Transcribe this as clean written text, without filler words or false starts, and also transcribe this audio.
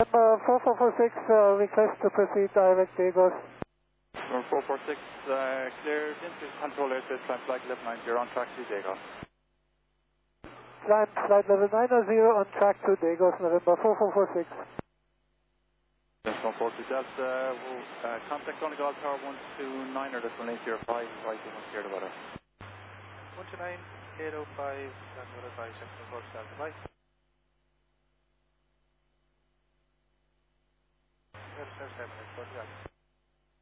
4446, request to proceed direct Dagos. 446, clear into control airspace, climb flight level 90, you're on track to Dagos. Climb flight level 90 on track to Dagos, November 4446. Yes, 146, contact Donny Golf Tower 129er, that's 1805, rising on clear the weather. 129, 805, and weather by 647, bye. Yes, 7, 7,